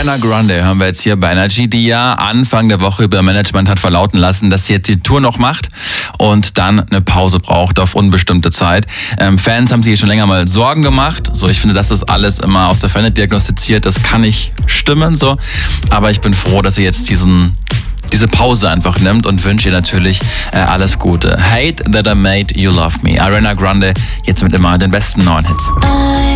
Ariana Grande hören wir jetzt hier bei Energy, die ja Anfang der Woche über Management hat verlauten lassen, dass sie jetzt die Tour noch macht und dann eine Pause braucht auf unbestimmte Zeit. Fans haben sich hier schon länger mal Sorgen gemacht. So, ich finde, dass das alles immer aus der Ferne diagnostiziert, das kann nicht stimmen, so. Aber ich bin froh, dass sie jetzt diese Pause einfach nimmt und wünsche ihr natürlich alles Gute. Hate That I Made You Love Me. Ariana Grande jetzt mit immer den besten neuen Hits.